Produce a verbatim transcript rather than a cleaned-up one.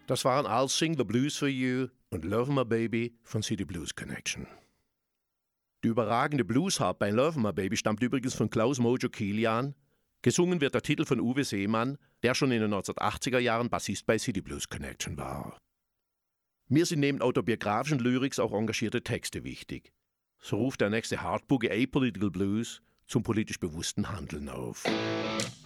Das waren I'll Sing the Blues for You und Love My Baby von City Blues Connection. Die überragende Bluesharp bei Love My Baby stammt übrigens von Klaus Mojo Kilian. Gesungen wird der Titel von Uwe Seemann, der schon in den neunzehnhundertachtziger Jahren Bassist bei City Blues Connection war. Mir sind neben autobiografischen Lyrics auch engagierte Texte wichtig. So ruft der nächste Hardboogie Apolitical Blues zum politisch bewussten Handeln auf.